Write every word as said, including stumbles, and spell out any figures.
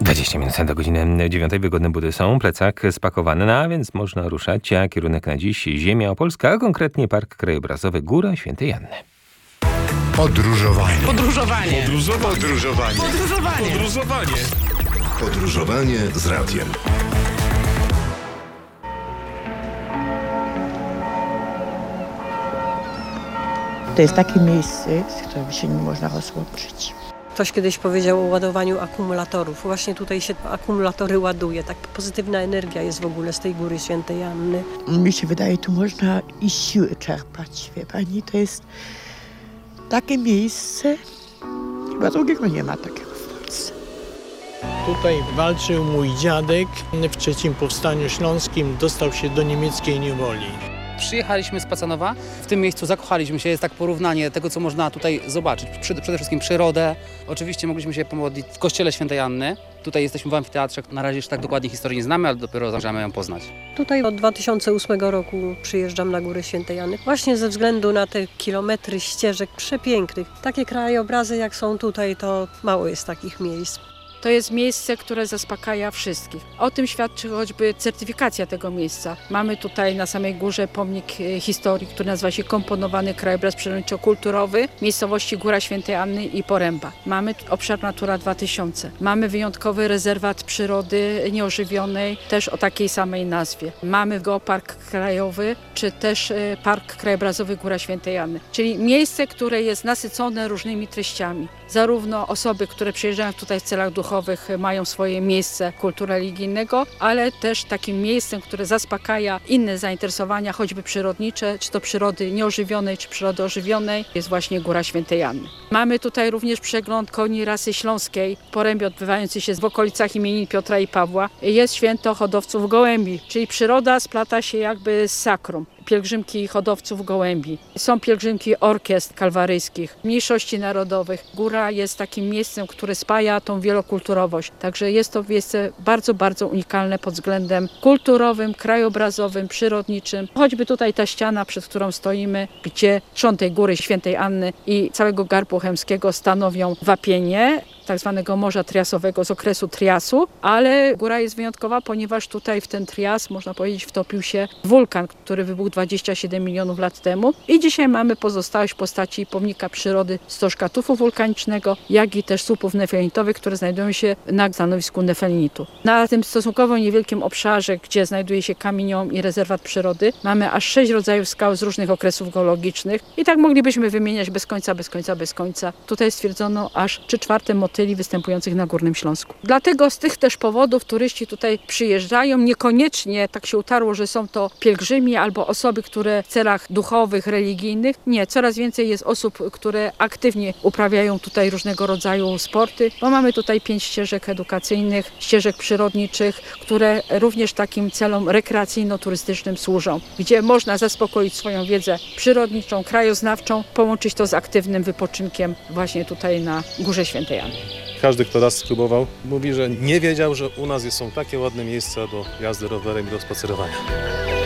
dwadzieścia minut do godziny dziewiątej. Wygodne budy są, plecak spakowany, no a więc można ruszać, a kierunek na dziś Ziemia Opolska, a konkretnie Park Krajobrazowy Góra Świętej Anny. Podróżowanie. Podróżowanie. Podróżowanie. Podróżowanie. Podróżowanie. Podróżowanie. Podróżowanie z radiem. To jest takie miejsce, z którym się nie można rozłączyć. Ktoś kiedyś powiedział o ładowaniu akumulatorów. Właśnie tutaj się akumulatory ładuje. Tak pozytywna energia jest w ogóle z tej Góry Świętej Anny. Mi się wydaje, tu można i siły czerpać, wie pani. To jest takie miejsce, chyba drugiego nie ma takiego w Polsce. Tutaj walczył mój dziadek. W trzecim powstaniu śląskim dostał się do niemieckiej niewoli. Przyjechaliśmy z Pacanowa. W tym miejscu zakochaliśmy się. Jest tak porównanie tego, co można tutaj zobaczyć. Przede wszystkim przyrodę. Oczywiście mogliśmy się pomodlić w kościele Świętej Anny. Tutaj jesteśmy w amfiteatrze. Na razie jeszcze tak dokładnie historii nie znamy, ale dopiero zamierzamy ją poznać. Tutaj od dwa tysiące ósmego roku przyjeżdżam na Górę Świętej Anny. Właśnie ze względu na te kilometry ścieżek przepięknych. Takie krajobrazy jak są tutaj, to mało jest takich miejsc. To jest miejsce, które zaspokaja wszystkich. O tym świadczy choćby certyfikacja tego miejsca. Mamy tutaj na samej górze pomnik historii, który nazywa się Komponowany Krajobraz Przyrodniczo-Kulturowy miejscowości Góra Świętej Anny i Poręba. Mamy obszar Natura dwa tysiące. Mamy wyjątkowy rezerwat przyrody nieożywionej, też o takiej samej nazwie. Mamy geopark krajowy, czy też Park Krajobrazowy Góra Świętej Anny. Czyli miejsce, które jest nasycone różnymi treściami. Zarówno osoby, które przyjeżdżają tutaj w celach duchowych, mają swoje miejsce kultu religijnego, ale też takim miejscem, które zaspokaja inne zainteresowania, choćby przyrodnicze, czy to przyrody nieożywionej, czy przyrody ożywionej, jest właśnie Góra Świętej Anny. Mamy tutaj również przegląd koni rasy śląskiej, porębie odbywający się w okolicach imienin Piotra i Pawła. Jest święto hodowców gołębi, czyli przyroda splata się jakby z sakrum. Pielgrzymki hodowców gołębi. Są pielgrzymki orkiestr kalwaryjskich, mniejszości narodowych. Góra jest takim miejscem, które spaja tą wielokulturowość. Także jest to miejsce bardzo, bardzo unikalne pod względem kulturowym, krajobrazowym, przyrodniczym. Choćby tutaj ta ściana, przed którą stoimy, gdzie trzon tej Góry Świętej Anny i całego Garbu Chełmskiego stanowią wapienie tak zwanego Morza Triasowego z okresu Triasu, ale góra jest wyjątkowa, ponieważ tutaj w ten Trias, można powiedzieć, wtopił się wulkan, który wybuchł dwadzieścia siedem milionów lat temu i dzisiaj mamy pozostałość w postaci pomnika przyrody stożka tufu wulkanicznego, jak i też słupów nefelinitowych, które znajdują się na stanowisku nefelinitu. Na tym stosunkowo niewielkim obszarze, gdzie znajduje się kamieniołom i rezerwat przyrody, mamy aż sześć rodzajów skał z różnych okresów geologicznych i tak moglibyśmy wymieniać bez końca, bez końca, bez końca. Tutaj stwierdzono aż trzy czwarte motyli występujących na Górnym Śląsku. Dlatego z tych też powodów turyści tutaj przyjeżdżają. Niekoniecznie tak się utarło, że są to pielgrzymi albo osoby, które w celach duchowych, religijnych. Nie, coraz więcej jest osób, które aktywnie uprawiają tutaj różnego rodzaju sporty, bo mamy tutaj pięć ścieżek edukacyjnych, ścieżek przyrodniczych, które również takim celom rekreacyjno-turystycznym służą, gdzie można zaspokoić swoją wiedzę przyrodniczą, krajoznawczą, połączyć to z aktywnym wypoczynkiem właśnie tutaj na Górze Świętej Anny. Każdy, kto raz spróbował, mówi, że nie wiedział, że u nas są takie ładne miejsca do jazdy rowerem i do spacerowania.